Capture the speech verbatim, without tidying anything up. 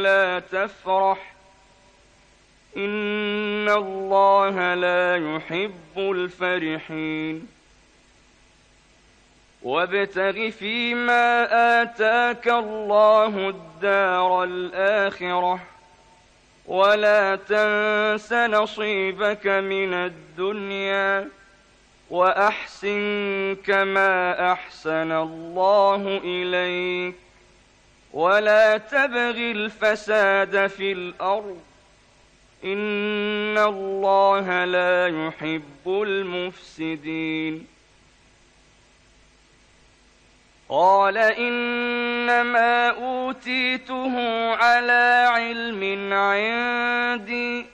ولا تفرح إن الله لا يحب الفرحين وابتغ فيما آتاك الله الدار الآخرة ولا تنس نصيبك من الدنيا وأحسن كما أحسن الله إليك ولا تبغ الفساد في الأرض إن الله لا يحب المفسدين قال إنما أوتيته على علم عندي